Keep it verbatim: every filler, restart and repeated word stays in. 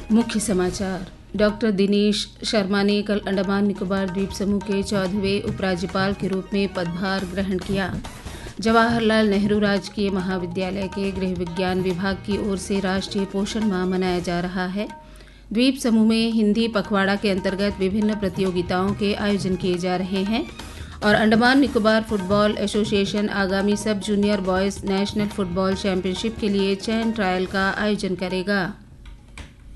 मुख्य समाचार। डॉक्टर दिनेश शर्मा ने कल अंडमान निकोबार द्वीप समूह के चौदहवें उपराज्यपाल के रूप में पदभार ग्रहण किया। जवाहरलाल नेहरू राजकीय महाविद्यालय के गृह विज्ञान विभाग की ओर से राष्ट्रीय पोषण माह मनाया जा रहा है। द्वीप समूह में हिंदी पखवाड़ा के अंतर्गत विभिन्न प्रतियोगिताओं के आयोजन किए जा रहे हैं और अंडमान निकोबार फुटबॉल एसोसिएशन आगामी सब junior boys national football championship के लिए चयन ट्रायल का आयोजन करेगा।